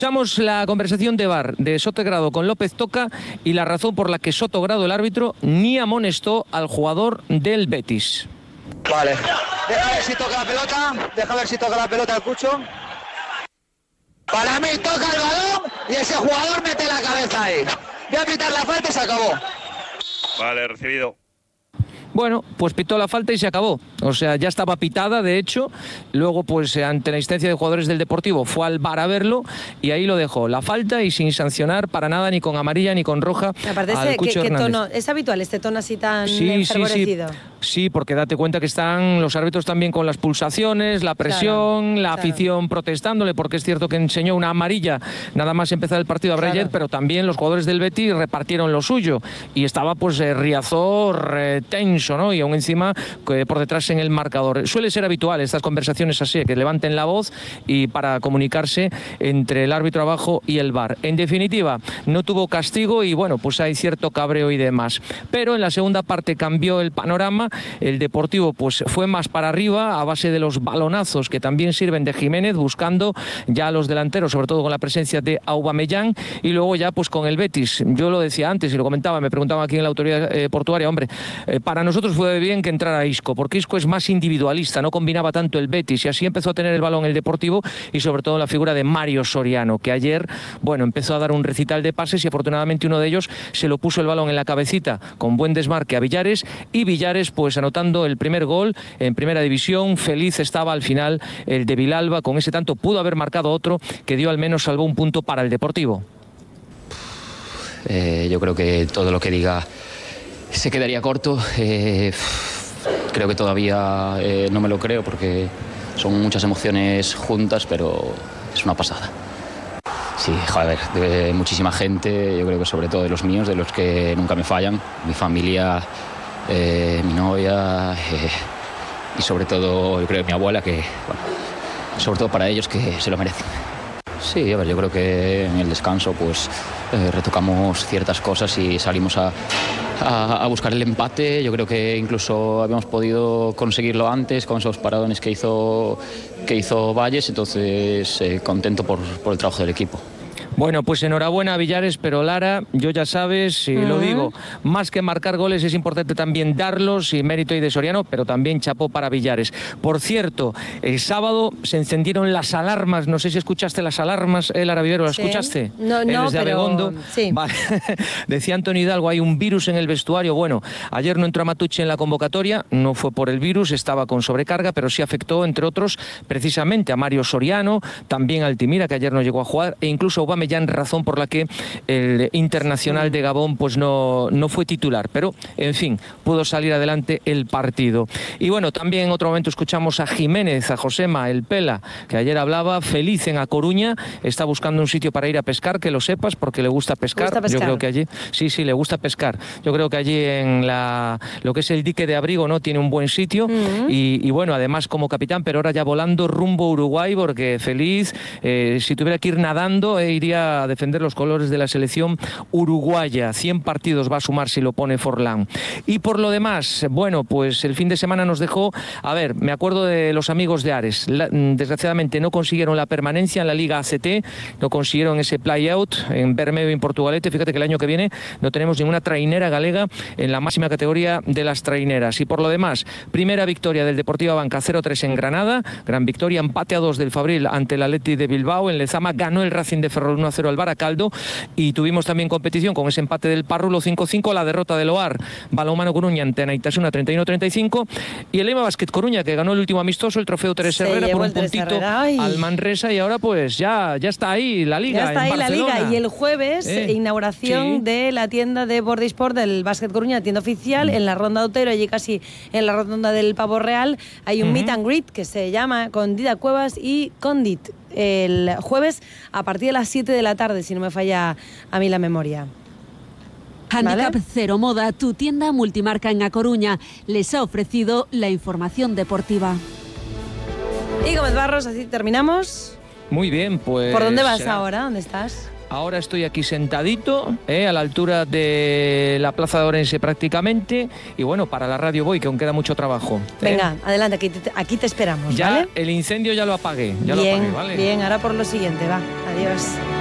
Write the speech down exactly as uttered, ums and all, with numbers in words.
Escuchamos la conversación de V A R de Sotogrado con López Toca y la razón por la que Sotogrado, el árbitro, ni amonestó al jugador del Betis. Vale, deja ver si toca la pelota, deja ver si toca la pelota el Cucho. Para mí toca el balón y ese jugador mete la cabeza ahí. Voy a pitar la falta y se acabó. Vale, recibido. Bueno, pues pitó la falta y se acabó. O sea, ya estaba pitada, de hecho. Luego, pues ante la insistencia de jugadores del Deportivo, fue al V A R a verlo y ahí lo dejó. La falta y sin sancionar para nada, ni con amarilla ni con roja. Aparte, al ese, Cucho ¿qué, qué Hernández. tono? ¿Es habitual este tono así tan Sí, enfervorecido? sí, sí. Sí, porque date cuenta que están los árbitros también con las pulsaciones, la presión, claro, la afición claro. protestándole, porque es cierto que enseñó una amarilla nada más empezar el partido a Breyer, claro. pero también los jugadores del Betis repartieron lo suyo y estaba pues eh, Riazor eh, tenso, ¿no? Y aún encima eh, por detrás en el marcador. Suele ser habitual estas conversaciones así, que levanten la voz y para comunicarse entre el árbitro abajo y el V A R. En definitiva, no tuvo castigo y bueno, pues hay cierto cabreo y demás. Pero en la segunda parte cambió el panorama. El Deportivo pues fue más para arriba a base de los balonazos que también sirven de Jiménez, buscando ya a los delanteros, sobre todo con la presencia de Aubameyang, y luego ya pues con el Betis. Yo lo decía antes y lo comentaba, me preguntaban aquí en la autoridad eh, portuaria, hombre, eh, para nosotros fue bien que entrara Isco, porque Isco es más individualista, no combinaba tanto el Betis y así empezó a tener el balón el Deportivo y sobre todo la figura de Mario Soriano, que ayer, bueno, empezó a dar un recital de pases y afortunadamente uno de ellos se lo puso el balón en la cabecita con buen desmarque a Villares y Villares pues anotando el primer gol en primera división. Feliz estaba al final el de Vilalba con ese tanto, pudo haber marcado otro que dio al menos salvó un punto para el Deportivo. Eh, yo creo que todo lo que diga se quedaría corto. Eh, creo que todavía eh, no me lo creo porque son muchas emociones juntas, pero es una pasada. Sí, joder, de muchísima gente, yo creo que sobre todo de los míos, de los que nunca me fallan, mi familia, eh, mi novia eh, y sobre todo yo creo que mi abuela, que bueno, sobre todo para ellos que se lo merecen. Sí, a ver, yo creo que en el descanso pues eh, retocamos ciertas cosas y salimos a, a, a buscar el empate. Yo creo que incluso habíamos podido conseguirlo antes con esos paradones que hizo, que hizo Valles, entonces eh, contento por, por el trabajo del equipo. Bueno, pues enhorabuena a Villares, pero Lara, yo ya sabes, y uh-huh. lo digo, más que marcar goles es importante también darlos, y mérito y de Soriano, pero también chapó para Villares. Por cierto, el sábado se encendieron las alarmas, no sé si escuchaste las alarmas, eh, Lara Vivero, ¿las sí. escuchaste? No, no, desde pero... Abegondo. Sí. Vale. Decía Antonio Hidalgo, hay un virus en el vestuario. Bueno, ayer no entró Matucci en la convocatoria, no fue por el virus, estaba con sobrecarga, pero sí afectó, entre otros, precisamente a Mario Soriano, también a Altimira, que ayer no llegó a jugar, e incluso a Aubameyang, razón por la que el internacional de Gabón pues no, no fue titular, pero en fin, pudo salir adelante el partido. Y bueno, también en otro momento escuchamos a Jiménez, a Josema, el Pela, que ayer hablaba feliz en A Coruña, está buscando un sitio para ir a pescar, que lo sepas, porque le gusta pescar. ¿Gusta pescar? Yo creo que allí, sí, sí, le gusta pescar. Yo creo que allí en la, lo que es el dique de Abrigo, ¿no? Tiene un buen sitio uh-huh. y, y bueno, además como capitán, pero ahora ya volando rumbo Uruguay, porque feliz, eh, si tuviera que ir nadando, eh, iría a defender los colores de la selección uruguaya. cien partidos va a sumar si lo pone Forlán. Y por lo demás, bueno, pues el fin de semana nos dejó, a ver, me acuerdo de los amigos de Ares, la, desgraciadamente no consiguieron la permanencia en la Liga A C T, no consiguieron ese play-out en Bermeo y en Portugalete. Fíjate que el año que viene no tenemos ninguna trainera galega en la máxima categoría de las traineras. Y por lo demás, primera victoria del Deportiva Banca, cero tres en Granada, gran victoria, empate a dos del Fabril ante el Athletic de Bilbao. En Lezama ganó el Racing de Ferrol uno a cero al Baracaldo y tuvimos también competición con ese empate del Parrulo cinco cinco, la derrota del Oar Balonmano Coruña ante Anaitasuna treinta y uno treinta y cinco y el Lema Basket Coruña, que ganó el último amistoso, el trofeo Teresa Herrera, por un puntito al Manresa, y ahora pues ya, ya está ahí la Liga. Ya está en ahí Barcelona. la Liga, y el jueves eh, inauguración sí. de la tienda de Bordisport del Basket Coruña, la tienda oficial, mm. en la Ronda de Otero, allí casi en la rotonda del Pavo Real. Hay un uh-huh. meet and greet que se llama con Dida Cuevas y Condit el jueves a partir de las siete de la tarde, si no me falla a mí la memoria. Handicap ¿Vale? Cero Moda, tu tienda multimarca en A Coruña, les ha ofrecido la información deportiva. Y Gómez Barros, así terminamos. Muy bien, pues... ¿Por dónde vas será... ahora? ¿Dónde estás? Ahora estoy aquí sentadito, eh, a la altura de la Plaza de Orense prácticamente. Y bueno, para la radio voy, que aún queda mucho trabajo. Venga, ¿eh? adelante, aquí te, aquí te esperamos, ya ¿vale? el incendio ya lo apagué. Ya bien, lo apagué, ¿vale? bien, ahora por lo siguiente, va. Adiós.